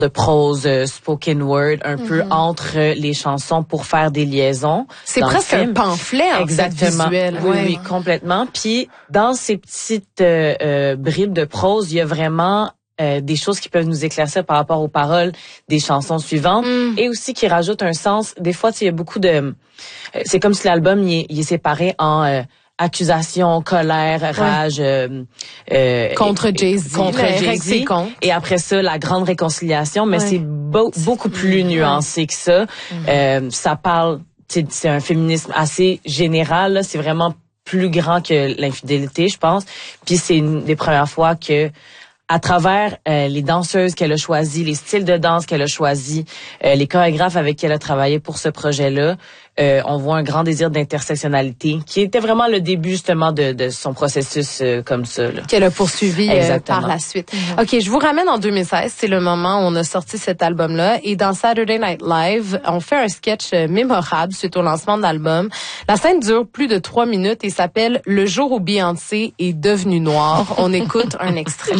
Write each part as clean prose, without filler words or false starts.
de prose, spoken word, un peu entre les chansons pour faire des liaisons. C'est presque un pamphlet, en exactement. fait, visuel. Oui, complètement. Puis, dans ces petites bribes de prose, il y a vraiment des choses qui peuvent nous éclaircir par rapport aux paroles des chansons suivantes et aussi qui rajoutent un sens. Des fois, il y a beaucoup de... c'est comme si l'album il est séparé en... accusation, colère, rage contre Jay-Z. Et après ça, la grande réconciliation, mais c'est beaucoup plus nuancé que ça. Ça parle, c'est un féminisme assez général, là. C'est vraiment plus grand que l'infidélité, je pense. Puis c'est une des premières fois que à travers les danseuses qu'elle a choisies, les styles de danse qu'elle a choisis, les chorégraphes avec qui elle a travaillé pour ce projet-là, on voit un grand désir d'intersectionnalité qui était vraiment le début justement de son processus comme ça. Qu'elle a poursuivi par la suite. OK, je vous ramène en 2016. C'est le moment où on a sorti cet album-là. Et dans Saturday Night Live, on fait un sketch mémorable suite au lancement de l'album. La scène dure plus de 3 minutes et s'appelle « Le jour où Beyoncé est devenue noire ». On écoute un extrait.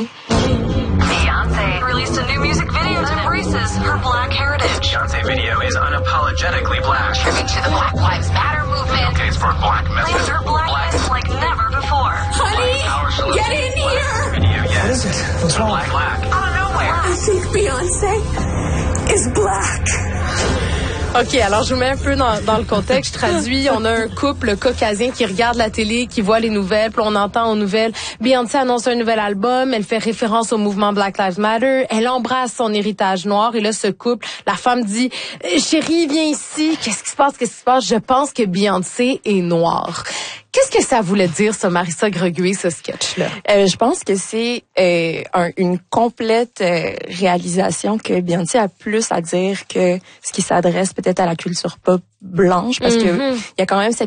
Beyoncé released a new music video that embraces her black heritage. Beyoncé video is unapologetically black. Tribute to the Black Lives Matter movement. Advocates for black Claims messages. her blackness like never before. Honey, Get in here! Video, yes. What is it? What's wrong? Black. Out of nowhere. I think Beyoncé is black. OK, alors je vous mets un peu dans le contexte. Je traduis. On a un couple caucasien qui regarde la télé, qui voit les nouvelles. Puis on entend aux nouvelles, Beyoncé annonce un nouvel album. Elle fait référence au mouvement Black Lives Matter. Elle embrasse son héritage noir. Et là, ce couple, la femme dit, chérie, viens ici. Qu'est-ce qui se passe? Je pense que Beyoncé est noire. Qu'est-ce que ça voulait dire, ça, Marissa Greguet, ce sketch-là? Je pense que c'est une complète réalisation que Beyoncé a plus à dire que ce qui s'adresse peut-être à la culture pop blanche, parce que il y a quand même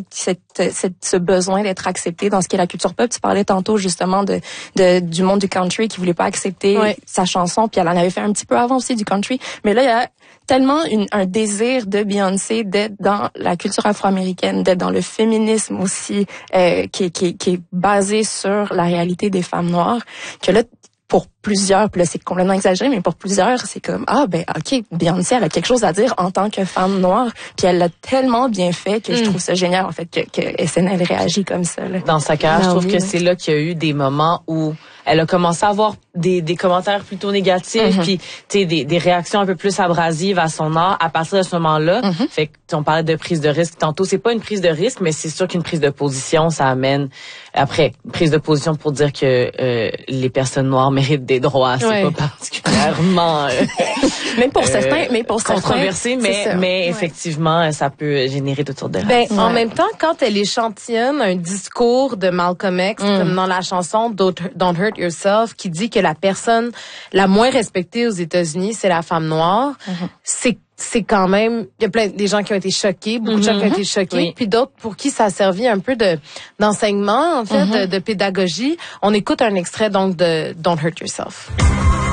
ce besoin d'être accepté dans ce qui est la culture pop. Tu parlais tantôt justement du monde du country qui voulait pas accepter sa chanson, puis elle en avait fait un petit peu avant aussi du country, mais là il y a tellement un désir de Beyoncé d'être dans la culture afro-américaine, d'être dans le féminisme aussi, qui est basé sur la réalité des femmes noires, que là, pour plusieurs, puis là c'est complètement exagéré, mais pour plusieurs, c'est comme, OK, Beyoncé, elle a quelque chose à dire en tant que femme noire, puis elle l'a tellement bien fait que je trouve ça génial, en fait, que SNL réagit comme ça, là. Dans sa carrière, je trouve que c'est là qu'il y a eu des moments où elle a commencé à avoir des commentaires plutôt négatifs, puis tu sais des réactions un peu plus abrasives à son art à partir de ce moment-là. Fait que on parlait de prise de risque tantôt, c'est pas une prise de risque, mais c'est sûr qu'une prise de position, ça amène après une prise de position pour dire que les personnes noires méritent des droits, c'est pas particulièrement même pour certains, controversé, mais effectivement, ça peut générer toutes sortes de réactions. En même temps, quand elle échantillonne un discours de Malcolm X, comme dans la chanson Don't Hurt Yourself, qui dit que la personne la moins respectée aux États-Unis, c'est la femme noire, c'est quand même, il y a plein des gens qui ont été choqués, beaucoup de gens qui ont été choqués, puis d'autres pour qui ça a servi un peu d'enseignement, en fait, de pédagogie. On écoute un extrait donc de Don't Hurt Yourself.